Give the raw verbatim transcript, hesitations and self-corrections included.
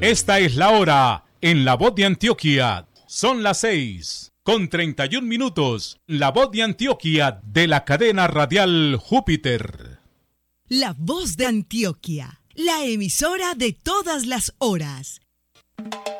Esta es la hora en La Voz de Antioquia. Son las seis con treinta y un minutos. La Voz de Antioquia de la cadena radial Júpiter. La Voz de Antioquia, la emisora de todas las horas.